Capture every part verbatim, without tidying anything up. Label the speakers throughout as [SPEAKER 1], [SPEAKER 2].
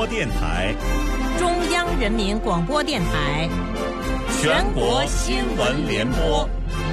[SPEAKER 1] 播电台、
[SPEAKER 2] 中央人民广播电台、
[SPEAKER 1] 全国新闻联播。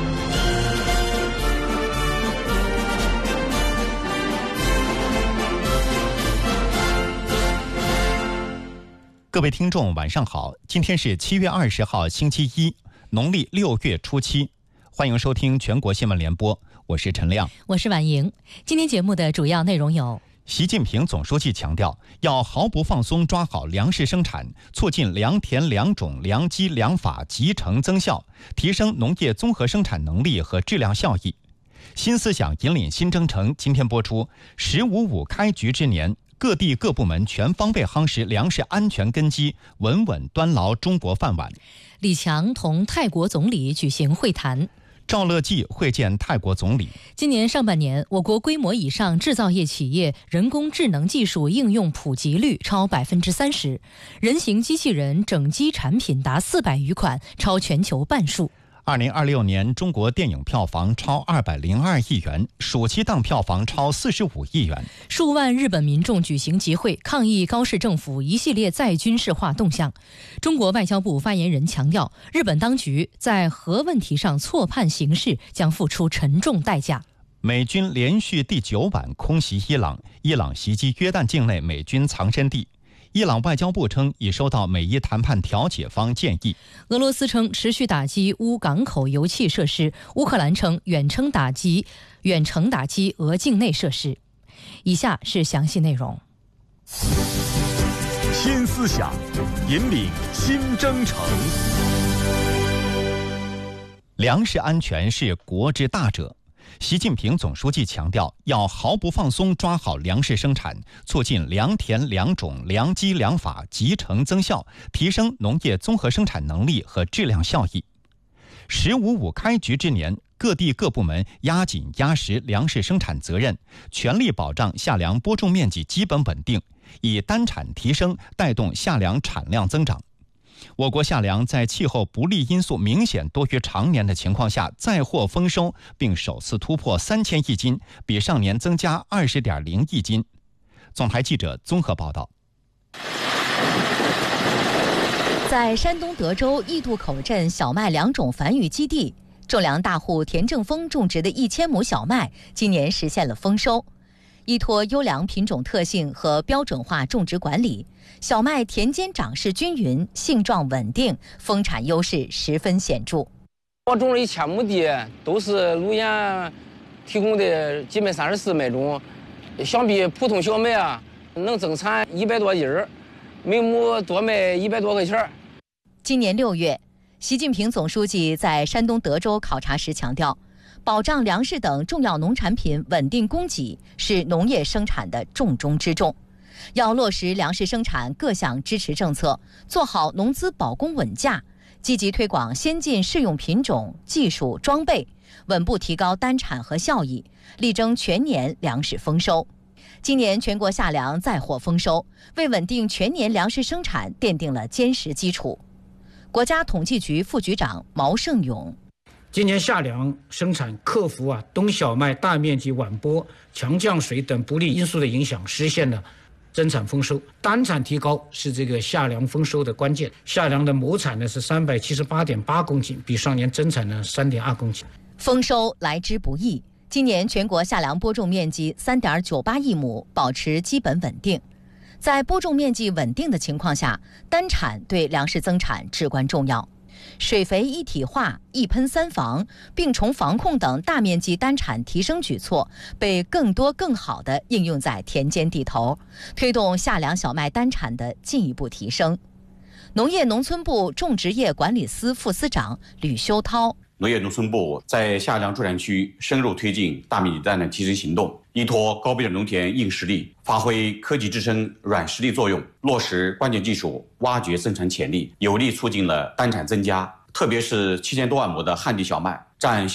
[SPEAKER 1] 各位听众晚上好，今天是七月二十号星期一，农历六月初七，欢迎收听全国新闻联播，我是陈亮，
[SPEAKER 2] 我是婉莹。今天节目的主要内容有：
[SPEAKER 1] 习近平总书记强调，要毫不放松抓好粮食生产，促进良田良种良机良法集成增效，提升农业综合生产能力和质量效益。新思想引领新征程今天播出，十五五开局之年，各地各部门全方位夯实粮食安全根基，稳稳端牢中国饭碗。
[SPEAKER 2] 李强同泰国总理举行会谈。
[SPEAKER 1] 赵乐际会见泰国总理。
[SPEAKER 2] 今年上半年，我国规模以上制造业企业人工智能技术应用普及率超百分之三十，人形机器人整机产品达四百余款，超全球半数。
[SPEAKER 1] 二零二六年中国电影票房超二百零二亿元，暑期档票房超四十五亿元。
[SPEAKER 2] 数万日本民众举行集会，抗议高市政府一系列再军事化动向。中国外交部发言人强调，日本当局在核问题上错判形势，将付出沉重代价。
[SPEAKER 1] 美军连续第九晚空袭伊朗，伊朗袭击约旦境内美军藏身地。伊朗外交部称已收到美伊谈判调解方建议。
[SPEAKER 2] 俄罗斯称持续打击乌港口油气设施，乌克兰称远程打击远程打击俄境内设施。以下是详细内容。
[SPEAKER 3] 新思想引领新征程。
[SPEAKER 1] 粮食安全是国之大者。习近平总书记强调，要毫不放松抓好粮食生产，促进良田良种良机良法集成增效，提升农业综合生产能力和质量效益。十五五开局之年，各地各部门压紧压实粮食生产责任，全力保障夏粮播种面积基本稳定，以单产提升带动夏粮产量增长。我国夏粮在气候不利因素明显多于常年的情况下再获丰收，并首次突破三千亿斤，比上年增加二十点零亿斤。总台记者综合报道。
[SPEAKER 4] 在山东德州义渡口镇小麦良种繁育基地，种粮大户田正峰种植的一千亩小麦今年实现了丰收。依托优良品种特性和标准化种植管理，小麦田间长势均匀，性状稳定，丰产优势十分显著。
[SPEAKER 5] 我种了一千亩地，都是路演提供的基本三十四麦种，相比普通小麦啊，能增产一百多斤儿，每亩多卖一百多块钱。
[SPEAKER 4] 今年六月，习近平总书记在山东德州考察时强调，保障粮食等重要农产品稳定供给是农业生产的重中之重，要落实粮食生产各项支持政策，做好农资保供稳价，积极推广先进适用品种、技术、装备，稳步提高单产和效益，力争全年粮食丰收。今年全国夏粮再获丰收，为稳定全年粮食生产奠定了坚实基础。国家统计局副局长毛胜勇：
[SPEAKER 6] 今年夏粮生产克服啊冬小麦大面积晚播、强降水等不利因素的影响，实现了增产丰收。单产提高是这个夏粮丰收的关键。夏粮的亩产呢是三百七十八点八公斤，比上年增产呢三点二公斤。
[SPEAKER 4] 丰收来之不易，今年全国夏粮播种面积三点九八亿亩，保持基本稳定。在播种面积稳定的情况下，单产对粮食增产至关重要。水肥一体化、一喷三防、病虫防控等大面积单产提升举措被更多更好地应用在田间地头，推动夏粮小麦单产的进一步提升。农业农村部种植业管理司副司长吕修涛：
[SPEAKER 7] 农业农村部在夏粮助产区深入推进大面积单产提升行动，依托高标准农田硬实力，发挥科技支撑软实力作用，落实关键技术，挖掘生产潜力，有力促进了单产增加。特别是七千多万亩的旱地小麦，占